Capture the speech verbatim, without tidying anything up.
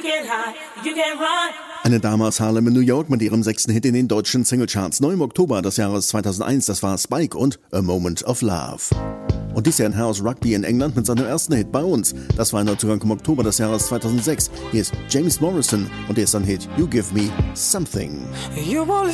Eine Dame aus Harlem in New York mit ihrem sechsten Hit in den deutschen Singlecharts. Neu im Oktober des Jahres zweitausendeins, das war Spike und A Moment of Love. Und dies Jahr ein Herr aus Rugby in England mit seinem ersten Hit bei uns. Das war ein Neuzugang im Oktober des Jahres zweitausendsechs. Hier ist James Morrison und er ist sein Hit You Give Me Something. You